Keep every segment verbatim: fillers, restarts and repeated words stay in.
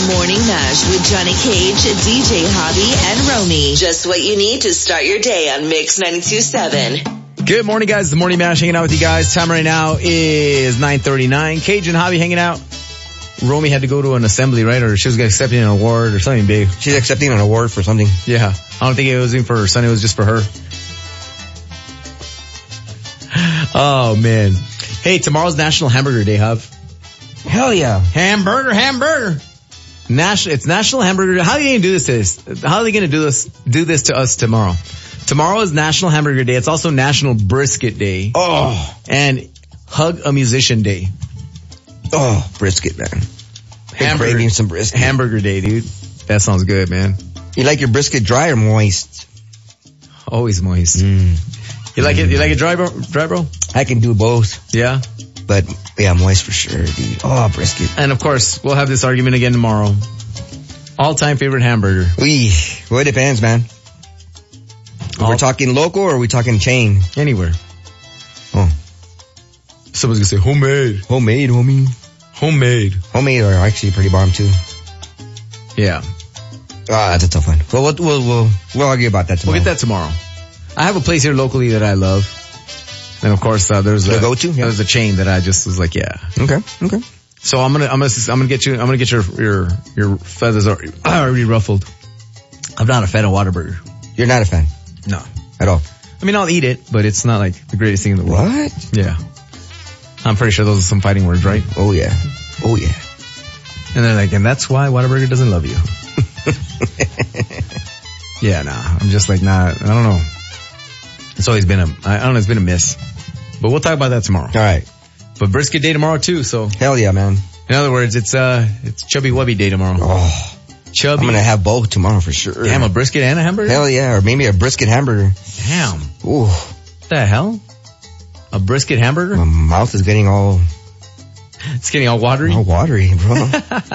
Morning Mash with Johnny Cage, D J Hobby, and Romy. Just what you need to start your day on Mix ninety-two point seven. Good morning, guys. The Morning Mash hanging out with you guys. Time right now is nine thirty-nine. Cage and Hobby hanging out. Romy had to go to an assembly, right? Or she was accepting an award or something big. She's accepting an award for something. Yeah. I don't think it was even for her son. It was just for her. Oh, man. Hey, tomorrow's National Hamburger Day, Hub. Hell yeah. Hamburger, hamburger. National, it's National Hamburger Day. How are they going to do this to us? How are they going to do this, do this to us tomorrow? Tomorrow is National Hamburger Day. It's also National Brisket Day. Oh. And Hug a Musician Day. Oh, brisket, man. Hamburger, craving some brisket. Hamburger Day, dude. That sounds good, man. You like your brisket dry or moist? Always moist. Mm. You like it? You like it dry, bro? Dry, bro? I can do both. Yeah? But, yeah, moist for sure, dude. Oh, brisket. And, of course, we'll have this argument again tomorrow. All-time favorite hamburger. Wee. Well, it depends, man. All We're talking local or are we talking chain? Anywhere. Oh. Someone's gonna say homemade. Homemade, homie. Homemade. Homemade are actually pretty bomb too. Yeah. Ah, that's a tough one. Well, we'll, we'll, we'll, we'll argue about that tomorrow. We'll get that tomorrow. I have a place here locally that I love. And of course, uh, there's a, go-to? Yeah. there's a chain that I just was like, yeah. Okay, okay. So I'm gonna, I'm gonna, I'm gonna get you, I'm gonna get your, your, your feathers already ruffled. I'm not a fan of Whataburger. You're not a fan? No. At all? I mean, I'll eat it, but it's not like the greatest thing in the world. What? Yeah. I'm pretty sure those are some fighting words, right? Oh yeah. Oh yeah. And they're like, and that's why Whataburger doesn't love you. Yeah, nah. I'm just like, nah, I don't know. It's always been a, I don't know, it's been a miss. But we'll talk about that tomorrow. All right. But brisket day tomorrow too, so. Hell yeah, man. In other words, it's, uh, it's chubby wubby day tomorrow. Oh. Chubby. I'm gonna have both tomorrow for sure. Damn, a brisket and a hamburger? Hell yeah, or maybe a brisket hamburger. Damn. Ooh. What the hell? A brisket hamburger? My mouth is getting all... It's getting all watery? All watery, bro.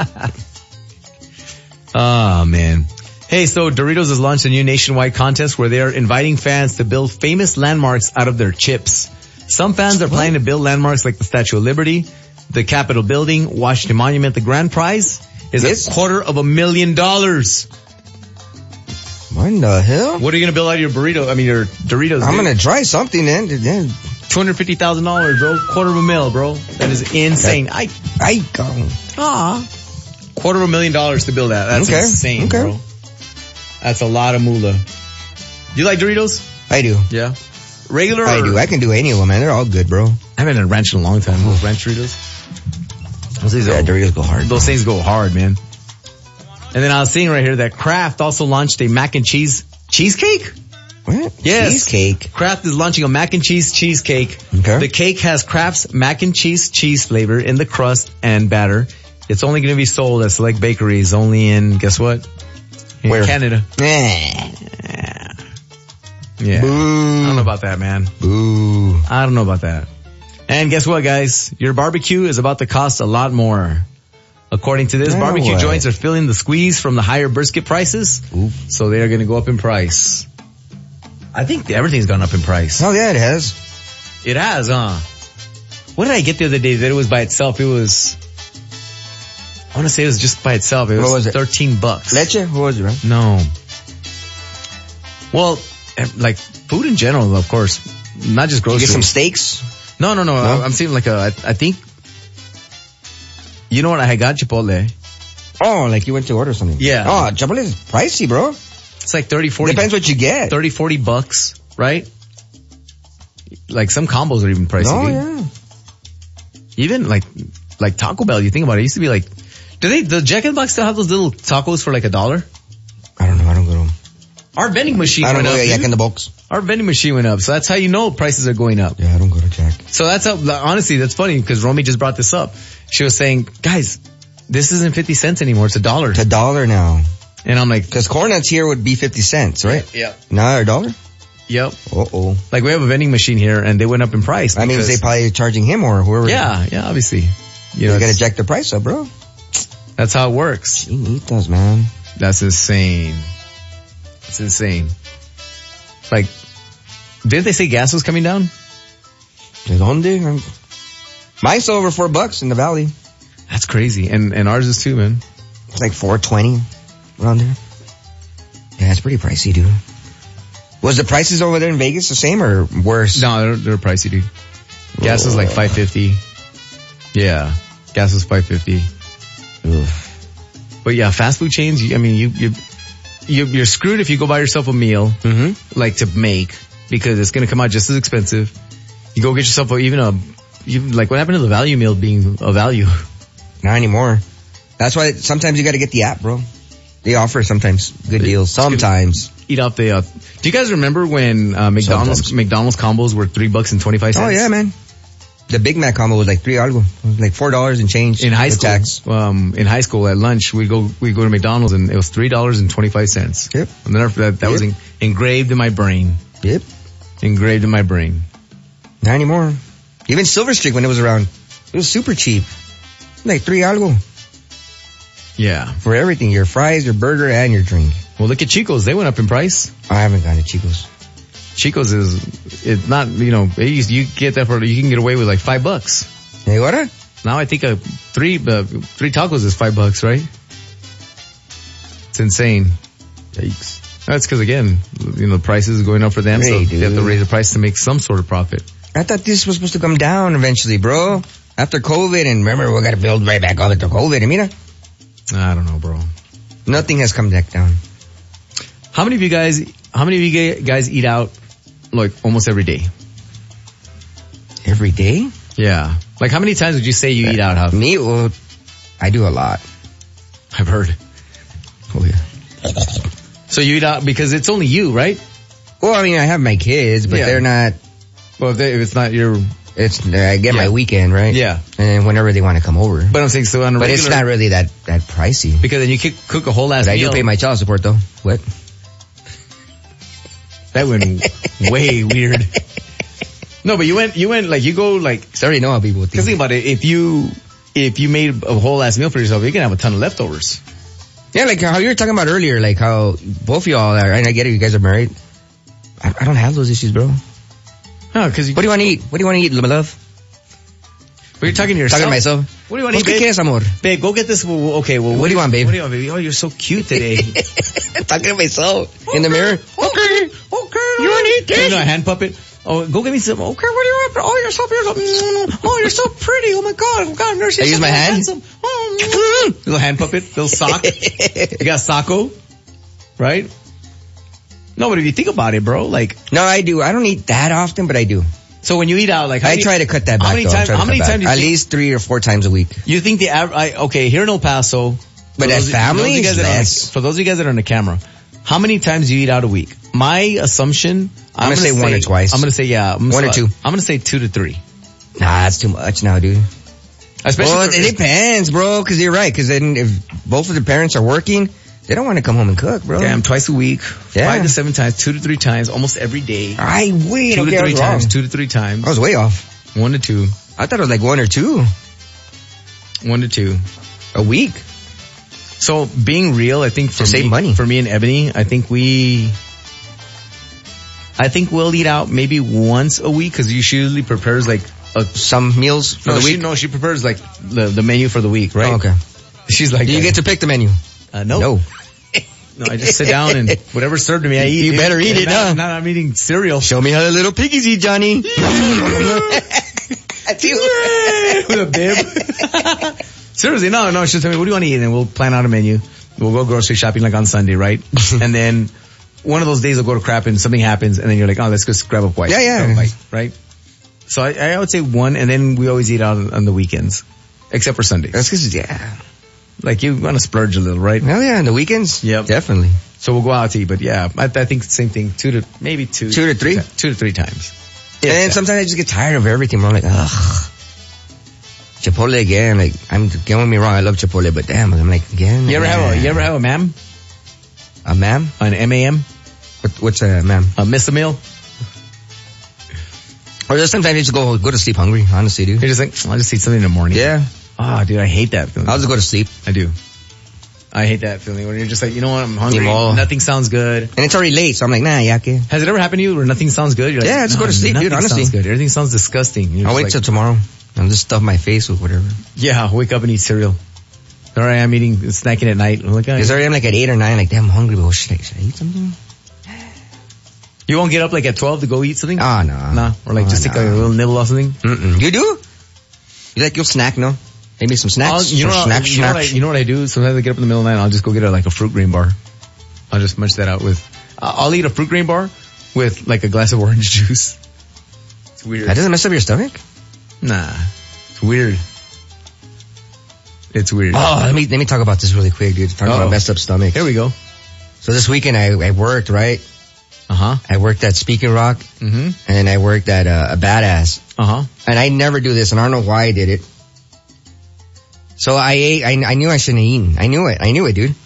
Oh, man. Hey, so Doritos has launched a new nationwide contest where they are inviting fans to build famous landmarks out of their chips. Some fans are planning to build landmarks like the Statue of Liberty, the Capitol Building, Washington Monument. The grand prize is yes. a quarter of a million dollars. What in the hell? What are you going to build out of your burrito? I mean, your Doritos. I'm going to try something then. then. two hundred fifty thousand dollars, bro. Quarter of a mil, bro. That is insane. That, I, I go. Ah. Quarter of a million dollars to build that. That's okay. insane, okay. bro. That's a lot of moolah. You like Doritos? I do. Yeah. Regular? I or? do. I can do any of them, man. They're all good, bro. I haven't had a ranch in a long time. Those ranch Doritos. Those things yeah, go, Doritos go hard. Those bro. things go hard, man. And then I was seeing right here that Kraft also launched a mac and cheese cheesecake. What? Yes. Cheesecake. Kraft is launching a mac and cheese cheesecake. Okay. The cake has Kraft's mac and cheese cheese flavor in the crust and batter. It's only going to be sold at select bakeries, only in, guess what? In Where? Canada. Yeah. Yeah. Boo. I don't know about that, man. Boo. I don't know about that. And guess what, guys? Your barbecue is about to cost a lot more. According to this, No barbecue way. joints are feeling the squeeze from the higher brisket prices. Ooh. So they are going to go up in price. I think everything's gone up in price. Oh yeah, it has. It has, huh? What did I get the other day that it was by itself? It was, I want to say it was just by itself. It was, what was it? thirteen bucks. Leche? What was it, right? No. Well, like food in general, of course. Not just groceries. You get some steaks? No, no, no. no? I, I'm seeing like a, I, I think, you know what? I got Chipotle. Oh, like you went to order something. Yeah. Oh, Chipotle is pricey, bro. It's like thirty, forty. Depends what you get. thirty, forty bucks, right? Like some combos are even pricey. Oh, dude. yeah. Even like, like Taco Bell, you think about it, it used to be like, do they, does Jack in the Box still have those little tacos for like a dollar? I don't know. I don't go to them. Our vending machine I don't went go up. to Jack in the Box. Our vending machine went up. So that's how you know prices are going up. Yeah, I don't go to Jack. So that's how, honestly, that's funny because Romy just brought this up. She was saying, guys, this isn't fifty cents anymore. It's a dollar. It's a dollar now. And I'm like, cause corn nuts here would be fifty cents, right? Yeah. Now they're a dollar? Yep. Uh-oh. Like we have a vending machine here and they went up in price. I mean, they probably charging him or whoever. Yeah, yeah, obviously. You know, you gotta jack the price up, bro. That's how it works. Chinitas, man. That's insane. That's insane. Like, didn't they say gas was coming down? ¿De dónde? Mine's over four bucks in the valley. That's crazy. And, and ours is too, man. It's like four twenty around there. Yeah, it's pretty pricey, dude. Was the prices over there in Vegas the same or worse? No, they're, they're pricey, dude. Gas is like five fifty. Yeah, gas is five fifty. But yeah, fast food chains. You, I mean, you you you you're screwed if you go buy yourself a meal, Mm-hmm. like to make, because it's gonna come out just as expensive. You go get yourself a, even a, even like what happened to the value meal being a value? Not anymore. That's why sometimes you got to get the app, bro. They offer sometimes good deals. Sometimes. Eat off the. Uh, do you guys remember when uh, McDonald's Sometimes. McDonald's combos were three bucks and twenty five cents? Oh yeah, man. The Big Mac combo was like three algo, like four dollars and change In high with school, tax. um, in high school at lunch, we go we go to McDonald's and it was three dollars and twenty five cents. Yep. And then after that, that was Yep. in, engraved in my brain. Yep. Engraved in my brain. Not anymore. Even Silver Streak when it was around, it was super cheap, like three algo Yeah. for everything: your fries, your burger, and your drink. Well, look at Chico's. They went up in price. I haven't gone to Chico's. Chico's is it's not you know it used, you get that for you can get away with like five bucks. Hey, what? A? Now I think a three uh, three tacos is five bucks, right? It's insane. Yikes. That's because again, you know, the prices are going up for them, so Hey, they have to dude. raise the price to make some sort of profit. I thought this was supposed to come down eventually, bro. After COVID, and remember, we got to build right back up after COVID. I mean, uh, I don't know, bro. nothing has come back down. How many of you guys? How many of you guys eat out like almost every day? Every day? Yeah. Like how many times would you say you eat out? How? Me? Well, I do a lot. I've heard. Oh, yeah. So you eat out because it's only you, right? Well, I mean, I have my kids, but Yeah. they're not, Well, if, they, if it's not your, it's, I get Yeah. my weekend, right? Yeah. And then whenever they want to come over. but I'm saying so on a But regular, it's not really that, that pricey. because then you could cook a whole ass But I meal. do pay my child support though. What? That went way weird. No, but you went, you went like you go like. Sorry, know how people Because think. think about it, if you if you made a whole ass meal for yourself, you can have a ton of leftovers. Yeah, like how you were talking about earlier, like how both of y'all are, and I get it, you guys are married. I, I don't have those issues, bro. What No, because you. do you want to eat? What do you want to eat, my love? But you're talking to yourself. Talking to myself. What do you want to ¿Qué eat, babe? quieres, amor? Babe, go get this. well, Okay, well, What do you want, babe? What do you want, baby? Oh, you're so cute today. Talking to myself in the mirror. Okay, okay. You wanna eat this? You know, a hand puppet. Oh, go get me some. Okay, what do you want? Oh, you're so beautiful. Oh, you're so pretty. Oh my God, oh God, nurse. I use my hand? Handsome. Oh, little hand puppet, little sock. You got Socko, right? No, but if you think about it, bro, like, No, I do. I don't eat that often, but I do. so when you eat out, like, how I many- try to cut that back. How many though. I times? try to How cut many back. times? do you At think- least three or four times a week. You think the average? Okay, here in El Paso. for But at those- family, for those of you guys it's that are on the- less. For those of you guys that are on the camera, how many times do you eat out a week? My assumption, I'm gonna say one or twice. I'm gonna say yeah, I'm gonna One or say- two. I'm gonna say two to three. Nah, that's too much now, dude. Especially Well, for- it depends, bro, because you're right. Because then if both of the parents are working, they don't want to come home and cook, bro. Damn, twice a week, Yeah. five to seven times, two to three times, almost every day. I wait. Two okay, to I three was wrong. times, two to three times, I was way off. one to two, I thought it was like one or two one to two. a week. So being real, I think for To save me, money. for me and Ebony, I think we, I think we'll eat out maybe once a week because she usually prepares like a Some meals for no, the she, week. no, she prepares like the, the menu for the week, right? Oh, okay. She's like, Do you that. get to pick the menu? uh, no, No. no, I just sit down and whatever's served to me, I eat. You better eat If it, not, huh? if not, I'm eating cereal. Show me how the little piggies eat, Johnny. That's you. With a bib. Seriously, no, no, she'll tell me, what do you want to eat? And we'll plan out a menu. We'll go grocery shopping like on Sunday, right? And then one of those days will go to crap and something happens and then you're like, oh, let's just grab a bite. Yeah, yeah. Grab a bite, right? So I, I would say one, and then we always eat out on, on the weekends. Except for Sundays. That's because, yeah. Like you want to splurge a little, right? Hell yeah, on the weekends? Yep. Definitely. So we'll go out to eat, but yeah, I, I think the same thing. Two to, maybe two. Two to three? Two to three times. And then sometimes I just get tired of everything, bro. I'm like, ugh. Chipotle again. Like, I'm, don't get me wrong, I love Chipotle, but damn, I'm like, again. You ever have a, you ever have a ma'am? A ma'am? An M A M? What, what's a ma'am? A miss a meal? Or just sometimes you just go, go to sleep hungry, honestly, dude. You're just like, I'll just eat something in the morning. Yeah. Ah, dude, I hate that feeling. I'll just go to sleep. I do. I hate that feeling when you're just like, you know what, I'm hungry. Ni modo. Nothing sounds good. And it's already late, so I'm like, nah, ya que. Has it ever happened to you where nothing sounds good? You're like, Yeah, just no, go to sleep, dude, nothing honestly. sounds good. Everything sounds disgusting. You're I'll just wait like, till tomorrow. I'll just stuff my face with whatever. yeah, I'll wake up and eat cereal. There I am eating, snacking at night. I'm like, oh, Because I am like at eight or nine, like, damn, I'm hungry, but oh, should I, should I eat something? you won't get up like at twelve to go eat something? Oh, no. Nah. Or like oh, just no. take a little nibble or something? Mm-mm. You do? You like, you'll snack, no? Maybe some snacks? I'll, you, know some what, snacks, you, know what I, snacks. you know what I do? Sometimes I get up in the middle of the night, I'll just go get a, like a fruit grain bar. I'll just munch that out with, uh, I'll eat a fruit grain bar with like a glass of orange juice. It's weird. That doesn't mess up your stomach? Nah. It's weird. It's weird. Oh, let me, let me talk about this really quick, dude. Talking Uh-oh. about messed up stomach. Here we go. So this weekend I, I worked, right? Uh-huh. I worked at Speaking Rock, Mm-hmm. and I worked at uh, a Badass. Uh-huh. And I never do this, and I don't know why I did it. So I ate, I, I knew I shouldn't have eaten. I knew it. I knew it, dude.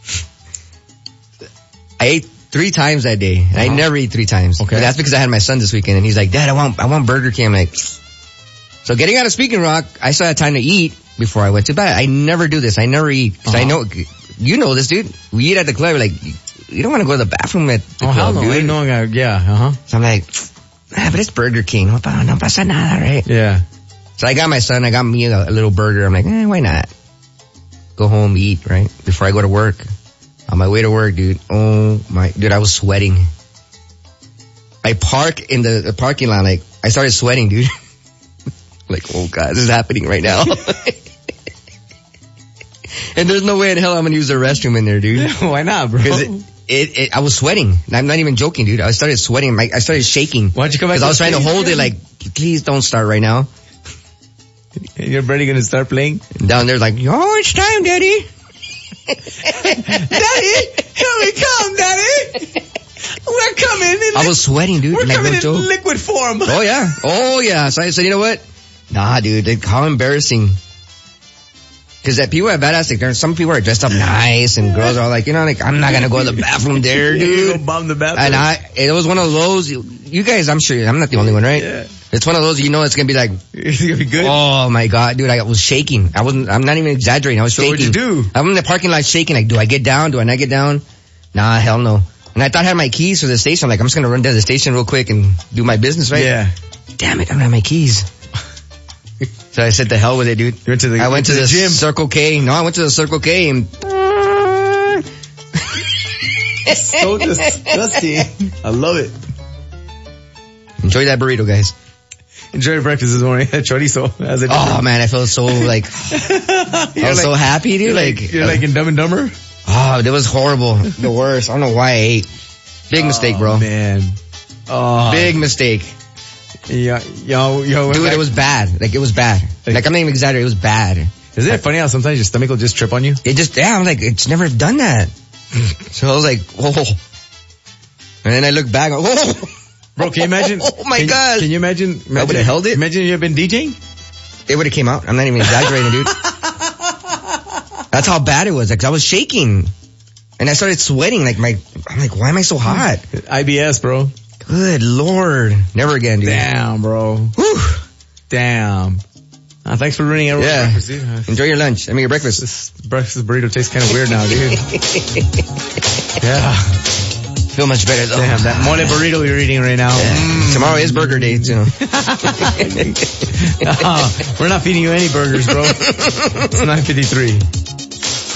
I ate three times that day, and I Uh-huh. never eat three times. Okay. But that's because I had my son this weekend, and he's like, Dad, I want, I want Burger King. I'm like, so getting out of Speaking Rock, I still had time to eat before I went to bed. I never do this. I never eat. Cause Uh-huh. I know, you know this, dude. We eat at the club, like, you don't want to go to the bathroom at the Oh, hell club, no. dude. I know. I- Yeah, uh-huh. So I'm like, ah, but it's Burger King. No, pa- no pasa nada, right? Yeah. So I got my son, I got me a, a little burger. I'm like, eh, why not? Go home, eat, right? Before I go to work. On my way to work, dude. Oh my, dude, I was sweating. I park in the, the parking lot, like, I started sweating, dude. Like, oh God, this is happening right now. And there's no way in hell I'm gonna use the restroom in there, dude. Why not, bro? Because it, it, it, I was sweating. I'm not even joking, dude. I started sweating. My, I started shaking. Why'd you come back? Because I was trying to the hold stage? it, like, please don't start right now. And you're ready gonna start playing? And down there, like, oh, it's time, Daddy. Daddy, here we come, Daddy. We're coming in. I was sweating, dude. We're Like, coming no in joke. liquid form. Oh yeah, oh yeah. So I said, you know what? Nah, dude. Like, how embarrassing. Because that people at Badass, like, there's some people are dressed up nice, and girls are like, you know, like, I'm not gonna go to the bathroom there, You dude. go bomb the bathroom. And I, it was one of those. You guys, I'm sure, I'm not the only one, right? Yeah. It's one of those. You know, it's gonna be like, It's gonna be good. oh my God, dude, I was shaking. I wasn't, I'm not even exaggerating. I was So shaking. what'd you do? I'm in the parking lot shaking. Like, do I get down? Do I not get down? Nah, hell no. And I thought I had my keys for the station. I'm like, I'm just gonna run down to the station real quick and do my business, right? Yeah. Damn it, I don't have my keys. So I said, the hell with it, dude. You went to the, I went to, the, the gym. Circle K. No, I went to the Circle K and So disgusting. I love it. enjoy that burrito, guys. Enjoy your breakfast this morning. Chorizo. As a Oh man, I felt so like, I was like, so happy, dude. You're Like, like, you're like in Dumb and Dumber? oh, that was horrible. The worst. I don't know why I ate. Big mistake, bro. Oh, man. Oh. Big mistake. Yeah, yo, yo. Dude, it was bad. Like, it was bad. Like, I'm not even exaggerating. It was bad. Isn't it funny how sometimes your stomach will just trip on you? It just, yeah, I'm like, it's never done that. So I was like, oh. And then I look back, oh. Bro, can you imagine? Oh my can, God. Can you imagine? imagine I would've held it. Imagine you have been DJing? It would have came out. I'm not even exaggerating, dude. That's how bad it was. Like, I was shaking. And I started sweating. Like, my, I'm like, why am I so hot? I B S, bro. Good Lord. Never again, dude. Damn, bro. Whew. Damn. Uh, thanks for ruining everyone's Yeah. breakfast, dude. Uh, Enjoy your lunch. I mean, your breakfast. This breakfast burrito tastes kind of weird now, dude. Yeah. Feel much better, though. Damn, that mole burrito you're eating right now. Yeah. Tomorrow is burger day, you know. Uh, we're not feeding you any burgers, bro. It's nine fifty-three.